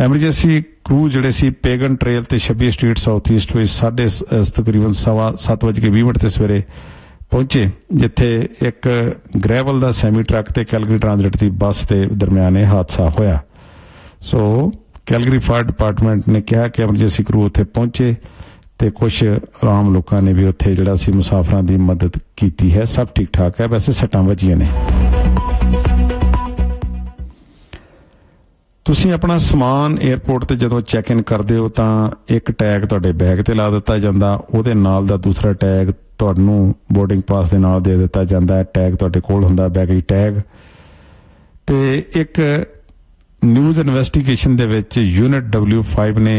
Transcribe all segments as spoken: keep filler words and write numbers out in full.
Emergency ਕਰੂ ਜਿਹੜੇ ਸੀ ਪੈਗਨ trail ਤੇ ਛੱਬੀ ਸਟਰੀਟ ਸਾਊਥ ਈਸਟ ਵਿੱਚ ਸਾਢੇ ਤਕਰੀਬਨ ਸਵਾ ਸੱਤ ਵਜੇ ਕੇ ਵੀਹ ਮਿੰਟ ਤੇ ਸਵੇਰੇ ਪਹੁੰਚੇ, ਜਿੱਥੇ ਇੱਕ ਗ੍ਰੈਵਲ ਦਾ ਸੈਮੀ ਟਰੱਕ ਤੇ ਕੈਲਗਰੀ ਟਰਾਂਜ਼ਿਟ ਦੀ ਬੱਸ ਦੇ ਦਰਮਿਆਨ ਇਹ ਹਾਦਸਾ ਹੋਇਆ। ਸੋ ਕੈਲਗਰੀ ਫਾਇਰ ਡਿਪਾਰਟਮੈਂਟ ਨੇ ਕਿਹਾ ਕਿ ਐਮਰਜੈਂਸੀ ਕਰੂ ਉੱਥੇ ਪਹੁੰਚੇ ਤੇ ਕੁਛ ਆਮ ਲੋਕਾਂ ਨੇ ਵੀ ਉੱਥੇ ਜਿਹੜਾ ਸੀ ਮੁਸਾਫਰਾਂ ਦੀ ਮਦਦ ਕੀਤੀ ਹੈ। ਸਭ ਠੀਕ ਠਾਕ ਹੈ, ਵੈਸੇ ਸੱਟਾਂ ਵੱਜੀਆਂ ਨੇ। ਤੁਸੀਂ ਆਪਣਾ ਸਮਾਨ ਏਅਰਪੋਰਟ ਤੇ ਜਦੋਂ ਚੈੱਕ ਇਨ ਕਰਦੇ ਹੋ ਤਾਂ ਇੱਕ ਟੈਗ ਤੁਹਾਡੇ ਬੈਗ ਤੇ ਲਾ ਦਿੱਤਾ ਜਾਂਦਾ, ਉਹਦੇ ਨਾਲ ਦਾ ਦੂਸਰਾ ਟੈਗ ਤੁਹਾਨੂੰ ਬੋਰਡਿੰਗ ਪਾਸ ਦੇ ਨਾਲ ਦੇ ਦਿੱਤਾ ਜਾਂਦਾ ਹੈ। ਟੈਗ ਤੁਹਾਡੇ ਕੋਲ ਹੁੰਦਾ, ਬੈਗੇਜ ਟੈਗ। ਤੇ ਇੱਕ ਨਿਊਜ਼ ਇਨਵੈਸਟੀਗੇਸ਼ਨ ਦੇ ਵਿੱਚ ਯੂਨਿਟ ਡਬਲਿਊ ਫਾਈਵ ਨੇ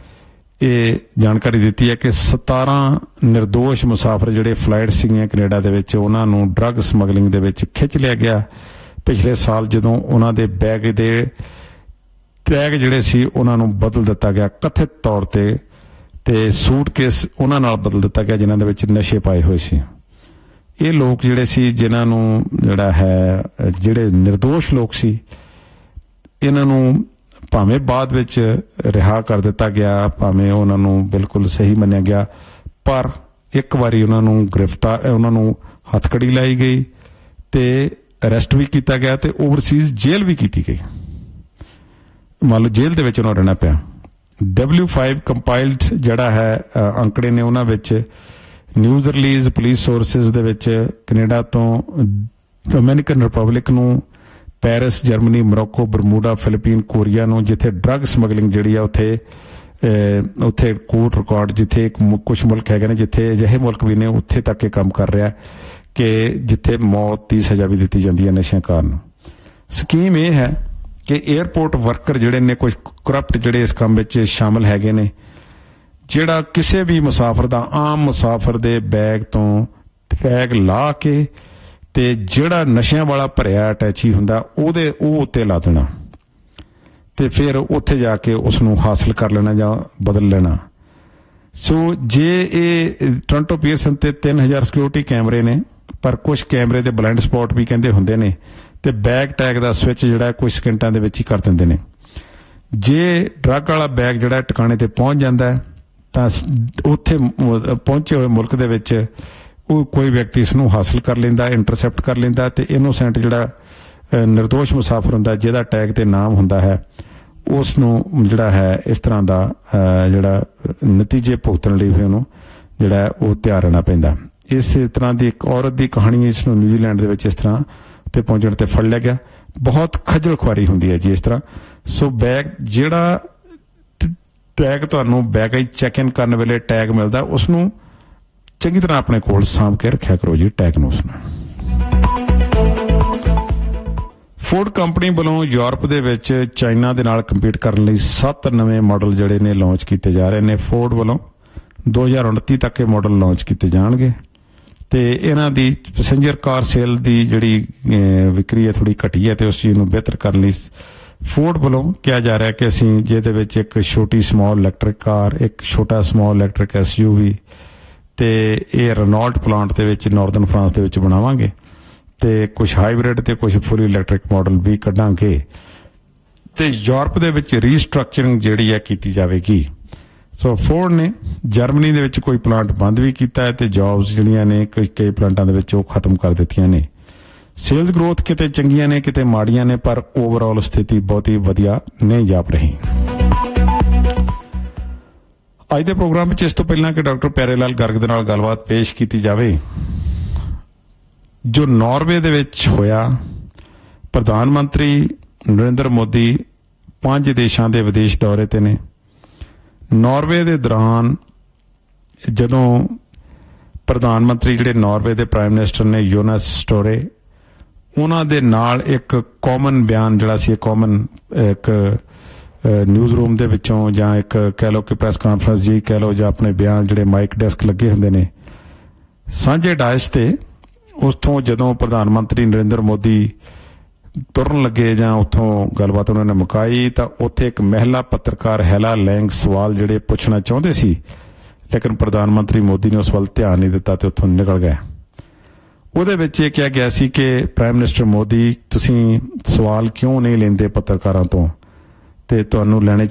ਇਹ ਜਾਣਕਾਰੀ ਦਿੱਤੀ ਹੈ ਕਿ ਸਤਾਰਾਂ ਨਿਰਦੋਸ਼ ਮੁਸਾਫਰ ਜਿਹੜੇ ਫਲਾਈਟ ਸੀਗੀਆਂ ਕੈਨੇਡਾ ਦੇ ਵਿੱਚ, ਉਹਨਾਂ ਨੂੰ ਡਰੱਗ ਸਮਗਲਿੰਗ ਦੇ ਵਿੱਚ ਖਿੱਚ ਲਿਆ ਗਿਆ ਪਿਛਲੇ ਸਾਲ, ਜਦੋਂ ਉਹਨਾਂ ਦੇ ਬੈਗ ਦੇ ਟੈਗ ਜਿਹੜੇ ਸੀ ਉਹਨਾਂ ਨੂੰ ਬਦਲ ਦਿੱਤਾ ਗਿਆ ਕਥਿਤ ਤੌਰ ਤੇ, ਤੇ ਸੂਟਕੇਸ ਉਹਨਾਂ ਨਾਲ ਬਦਲ ਦਿੱਤਾ ਗਿਆ ਜਿਨ੍ਹਾਂ ਦੇ ਵਿੱਚ ਨਸ਼ੇ ਪਾਏ ਹੋਏ ਸੀ। ਇਹ ਲੋਕ ਜਿਹੜੇ ਸੀ, ਜਿਨ੍ਹਾਂ ਨੂੰ ਜਿਹੜਾ ਹੈ ਜਿਹੜੇ ਨਿਰਦੋਸ਼ ਲੋਕ ਸੀ, ਇਹਨਾਂ ਨੂੰ ਭਾਵੇਂ ਬਾਅਦ ਵਿੱਚ ਰਿਹਾ ਕਰ ਦਿੱਤਾ ਗਿਆ, ਭਾਵੇਂ ਉਹਨਾਂ ਨੂੰ ਬਿਲਕੁਲ ਸਹੀ ਮੰਨਿਆ ਗਿਆ, ਪਰ ਇੱਕ ਵਾਰੀ ਉਹਨਾਂ ਨੂੰ ਗ੍ਰਿਫਤਾਰ ਉਹਨਾਂ ਨੂੰ ਹੱਥਕੜੀ ਲਾਈ ਗਈ ਤੇ ਅਰੈਸਟ ਵੀ ਕੀਤਾ ਗਿਆ ਤੇ ਓਵਰਸੀਜ਼ ਜੇਲ੍ਹ ਵੀ ਕੀਤੀ ਗਈ। ਮੰਨ ਲਓ ਜੇਲ੍ਹ ਦੇ ਵਿੱਚ ਉਹਨਾਂ ਰਹਿਣਾ ਪਿਆ। ਡਬਲਿਊ ਫਾਈਵ ਕੰਪਾਈਲਡ ਜਿਹੜਾ ਹੈ ਅੰਕੜੇ ਨੇ, ਉਹਨਾਂ ਵਿੱਚ ਨਿਊਜ਼ ਰਿਲੀਜ਼, ਪੁਲਿਸ ਸੋਰਸਿਸ ਦੇ ਵਿੱਚ ਕੈਨੇਡਾ ਤੋਂ ਡੋਮਿਨਿਕਨ ਰਿਪਬਲਿਕ ਨੂੰ, Paris, Germany, Morocco, Bermuda, Philippine, Korea ਨੂੰ, ਜਿੱਥੇ ਡਰੱਗ ਸਮਗਲਿੰਗ ਜਿਹੜੀ ਆ ਉੱਥੇ ਉੱਥੇ ਕੋਰਟ ਰਿਕਾਰਡ, ਜਿੱਥੇ ਕੁਛ ਮੁਲਕ ਹੈਗੇ ਨੇ, ਜਿੱਥੇ ਅਜਿਹੇ ਮੁਲਕ ਵੀ ਨੇ, ਉੱਥੇ ਤੱਕ ਇਹ ਕੰਮ ਕਰ ਰਿਹਾ ਕਿ ਜਿੱਥੇ ਮੌਤ ਦੀ ਸਜ਼ਾ ਵੀ ਦਿੱਤੀ ਜਾਂਦੀ ਹੈ ਨਸ਼ਿਆਂ ਕਾਰਨ। ਸਕੀਮ ਇਹ ਹੈ ਕਿ ਏਅਰਪੋਰਟ ਵਰਕਰ ਜਿਹੜੇ ਨੇ, ਕੁਝ ਕਰਪਟ ਜਿਹੜੇ ਇਸ ਕੰਮ ਵਿੱਚ ਸ਼ਾਮਲ ਹੈਗੇ ਨੇ, ਜਿਹੜਾ ਕਿਸੇ ਵੀ ਮੁਸਾਫਰ ਦਾ, ਆਮ ਮੁਸਾਫਰ ਦੇ ਬੈਗ ਤੋਂ ਟੈਗ ਲਾ ਕੇ ਤੇ ਜਿਹੜਾ ਨਸ਼ਿਆਂ ਵਾਲਾ ਭਰਿਆ ਅਟੈਚੀ ਹੁੰਦਾ ਉਹਦੇ ਉਹ ਉੱਤੇ ਲਾ ਦੇਣਾ ਤੇ ਫਿਰ ਉੱਥੇ ਜਾ ਕੇ ਉਸ ਨੂੰ ਹਾਸਲ ਕਰ ਲੈਣਾ ਜਾਂ ਬਦਲ ਲੈਣਾ। ਸੋ ਜੇ ਇਹ ਟੋਰਾਂਟੋ ਪੀਅਰਸਨ ਤੇ ਤਿੰਨ ਹਜ਼ਾਰ ਸਿਕਿਉਰਿਟੀ ਕੈਮਰੇ ਨੇ, ਪਰ ਕੁਛ ਕੈਮਰੇ ਦੇ ਬਲਾਈਂਡ ਸਪੌਟ ਵੀ ਕਹਿੰਦੇ ਹੁੰਦੇ ਨੇ, ਤੇ ਬੈਗ ਟੈਗ ਦਾ ਸਵਿਚ ਜਿਹੜਾ ਕੁਝ ਸਕਿੰਟਾਂ ਦੇ ਵਿੱਚ ਹੀ ਕਰ ਦਿੰਦੇ ਨੇ। ਜੇ ਡਰੱਗ ਵਾਲਾ ਬੈਗ ਜਿਹੜਾ ਟਿਕਾਣੇ ਤੇ ਪਹੁੰਚ ਜਾਂਦਾ ਤਾਂ ਉੱਥੇ ਪਹੁੰਚੇ ਹੋਏ ਮੁਲਕ ਦੇ ਵਿੱਚ ਉਹ ਕੋਈ ਵਿਅਕਤੀ ਇਸ ਨੂੰ ਹਾਸਲ ਕਰ ਲੈਂਦਾ, ਇੰਟਰਸੈਪਟ ਕਰ ਲੈਂਦਾ ਤੇ ਇਨੋਸੈਂਟ ਜਿਹੜਾ ਨਿਰਦੋਸ਼ ਮੁਸਾਫਰ ਹੁੰਦਾ, ਜਿਹਦਾ ਟੈਗ ਤੇ ਨਾਮ ਹੁੰਦਾ ਹੈ, ਉਸ ਨੂੰ ਜਿਹੜਾ ਹੈ ਇਸ ਤਰ੍ਹਾਂ ਦਾ ਜਿਹੜਾ ਨਤੀਜੇ ਭੁਗਤਣ ਲਈ ਫਿਰ ਉਹਨੂੰ ਜਿਹੜਾ ਉਹ ਤਿਆਰ ਰਹਿਣਾ ਪੈਂਦਾ। ਇਸੇ ਤਰ੍ਹਾਂ ਦੀ ਇੱਕ ਔਰਤ ਦੀ ਕਹਾਣੀ, ਇਸ ਨੂੰ ਨਿਊਜ਼ੀਲੈਂਡ ਦੇ ਵਿੱਚ ਇਸ ਤਰ੍ਹਾਂ ਉੱਤੇ ਪਹੁੰਚਣ ਤੇ ਫੜ ਲਿਆ ਗਿਆ। ਬਹੁਤ ਖੱਜਲ ਖੁਆਰੀ ਹੁੰਦੀ ਹੈ ਜੀ ਇਸ ਤਰ੍ਹਾਂ। ਸੋ ਬੈਗ ਜਿਹੜਾ ਟੈਗ ਤੁਹਾਨੂੰ ਬੈਗੇਜ ਚੈੱਕ ਇਨ ਕਰਨ ਵੇਲੇ ਟੈਗ ਮਿਲਦਾ, ਉਸ ਨੂੰ ਚੰਗੀ ਤਰ੍ਹਾਂ ਆਪਣੇ ਕੋਲ ਸਾਂਭ ਕੇ ਰੱਖਿਆ ਕਰੋ ਜੀ ਟੈਗ ਨੂੰ। ਉਸ ਨੂੰ ਫੋਰਡ ਕੰਪਨੀ ਵੱਲੋਂ ਯੂਰਪ ਦੇ ਵਿੱਚ ਚਾਈਨਾ ਦੇ ਨਾਲ ਕੰਪੀਟ ਕਰਨ ਲਈ ਸੱਤ ਨਵੇਂ ਮਾਡਲ ਜਿਹੜੇ ਨੇ ਲਾਂਚ ਕੀਤੇ ਜਾ ਰਹੇ ਨੇ। ਫੋਰਡ ਵੱਲੋਂ ਦੋ ਹਜ਼ਾਰ ਉਨੱਤੀ ਤੱਕ ਇਹ ਮਾਡਲ ਲਾਂਚ ਕੀਤੇ ਜਾਣਗੇ ਤੇ ਇਹਨਾਂ ਦੀ ਪੈਸੇਂਜਰ ਕਾਰ ਸੇਲ ਦੀ ਜਿਹੜੀ ਵਿਕਰੀ ਹੈ ਥੋੜ੍ਹੀ ਘਟੀ ਹੈ ਤੇ ਉਸ ਚੀਜ਼ ਨੂੰ ਬਿਹਤਰ ਕਰਨ ਲਈ ਫੋਰਡ ਵੱਲੋਂ ਕਿਹਾ ਜਾ ਰਿਹਾ ਕਿ ਅਸੀਂ ਜਿਹਦੇ ਵਿੱਚ ਇੱਕ ਛੋਟੀ ਸਮੌਲ ਇਲੈਕਟ੍ਰਿਕ ਕਾਰ, ਇੱਕ ਛੋਟਾ ਸਮੌਲ ਇਲੈਕਟ੍ਰਿਕ ਐਸ ਯੂ ਵੀ ਤੇ ਇਹ ਰਨੋਲਟ ਪਲਾਂਟ ਦੇ ਵਿੱਚ ਨਾਰਦਰਨ ਫਰਾਂਸ ਦੇ ਵਿੱਚ ਬਣਾਵਾਂਗੇ ਤੇ ਕੁਛ ਹਾਈਬ੍ਰਿਡ ਤੇ ਕੁਛ ਫੁੱਲੀ ਇਲੈਕਟ੍ਰਿਕ ਮਾਡਲ ਵੀ ਕੱਢਾਂਗੇ ਤੇ ਯੂਰਪ ਦੇ ਵਿੱਚ ਰੀਸਟਰਕਚਰਿੰਗ ਜਿਹੜੀ ਹੈ ਕੀਤੀ ਜਾਵੇਗੀ। ਸੋ ਫੋਰਡ ਨੇ ਜਰਮਨੀ ਦੇ ਵਿੱਚ ਕੋਈ ਪਲਾਂਟ ਬੰਦ ਵੀ ਕੀਤਾ ਹੈ ਤੇ ਜੌਬਸ ਜਿਹੜੀਆਂ ਨੇ ਕਈ ਪਲਾਂਟਾਂ ਦੇ ਵਿੱਚ ਉਹ ਖਤਮ ਕਰ ਦਿੱਤੀਆਂ ਨੇ। ਸੇਲਸ ਗਰੋਥ ਕਿਤੇ ਚੰਗੀਆਂ ਨੇ ਕਿਤੇ ਮਾੜੀਆਂ ਨੇ, ਪਰ ਓਵਰਆਲ ਸਥਿਤੀ ਬਹੁਤ ਹੀ ਵਧੀਆ ਨਹੀਂ ਜਾਪ ਰਹੀ। ਅੱਜ ਦੇ ਪ੍ਰੋਗਰਾਮ ਵਿੱਚ ਇਸ ਤੋਂ ਪਹਿਲਾਂ ਕਿ ਡਾਕਟਰ ਪਿਆਰੇ ਲਾਲ ਗਰਗ ਦੇ ਨਾਲ ਗੱਲਬਾਤ ਪੇਸ਼ ਕੀਤੀ ਜਾਵੇ, ਜੋ ਨਾਰਵੇ ਦੇ ਵਿੱਚ ਹੋਇਆ, ਪ੍ਰਧਾਨ ਮੰਤਰੀ ਨਰਿੰਦਰ ਮੋਦੀ ਪੰਜ ਦੇਸ਼ਾਂ ਦੇ ਵਿਦੇਸ਼ ਦੌਰੇ ਤੇ ਨੇ। ਨਾਰਵੇ ਦੇ ਦੌਰਾਨ ਜਦੋਂ ਪ੍ਰਧਾਨ ਮੰਤਰੀ ਜਿਹੜੇ ਨਾਰਵੇ ਦੇ ਪ੍ਰਾਈਮ ਮਿਨਿਸਟਰ ਨੇ ਯੋਨਸ ਸਟੋਰੇ, ਉਹਨਾਂ ਦੇ ਨਾਲ ਇੱਕ ਕਾਮਨ ਬਿਆਨ ਜਿਹੜਾ ਸੀ, ਕਾਮਨ ਇੱਕ ਨਿਊਜ਼ ਰੂਮ ਦੇ ਵਿੱਚੋਂ ਜਾਂ ਇੱਕ ਕਹਿ ਲਓ ਕਿ ਪ੍ਰੈਸ ਕਾਨਫਰੰਸ ਜੀ ਕਹਿ ਲਓ ਜਾਂ ਆਪਣੇ ਬਿਆਨ ਜਿਹੜੇ ਮਾਈਕ ਡੈਸਕ ਲੱਗੇ ਹੁੰਦੇ ਨੇ ਸਾਂਝੇ ਡਾਇਸ ਤੇ, ਉੱਥੋਂ ਜਦੋਂ ਪ੍ਰਧਾਨ ਮੰਤਰੀ ਨਰਿੰਦਰ ਮੋਦੀ ਤੁਰਨ ਲੱਗੇ ਜਾਂ ਉੱਥੋਂ ਗੱਲਬਾਤ ਉਹਨਾਂ ਨੇ ਮੁਕਾਈ ਤਾਂ ਉੱਥੇ ਇੱਕ ਮਹਿਲਾ ਪੱਤਰਕਾਰ ਹੈਲਾ ਲੈਂਗ ਸਵਾਲ ਜਿਹੜੇ ਪੁੱਛਣਾ ਚਾਹੁੰਦੇ ਸੀ, ਲੇਕਿਨ ਪ੍ਰਧਾਨ ਮੰਤਰੀ ਮੋਦੀ ਨੇ ਉਸ ਵੱਲ ਧਿਆਨ ਨਹੀਂ ਦਿੱਤਾ ਤੇ ਉੱਥੋਂ ਨਿਕਲ ਗਏ। ਉਹਦੇ ਵਿੱਚ ਇਹ ਕਿਹਾ ਗਿਆ ਸੀ ਕਿ ਪ੍ਰਾਈਮ ਮਿਨਿਸਟਰ ਮੋਦੀ, ਤੁਸੀਂ ਸਵਾਲ ਕਿਉਂ ਨਹੀਂ ਲੈਂਦੇ ਪੱਤਰਕਾਰਾਂ ਤੋਂ ਤੇ ਤੁਹਾਨੂੰ ਲੈਣੇ